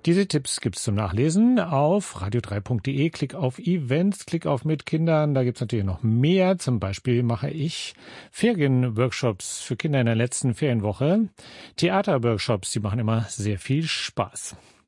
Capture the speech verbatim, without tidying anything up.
Diese Tipps gibt's zum Nachlesen auf radio drei punkt de. Klick auf Events, klick auf Mit Kindern. Da gibt's natürlich noch mehr. Zum Beispiel mache ich Ferienworkshops für Kinder in der letzten Ferienwoche. Theaterworkshops, die machen immer sehr viel Spaß.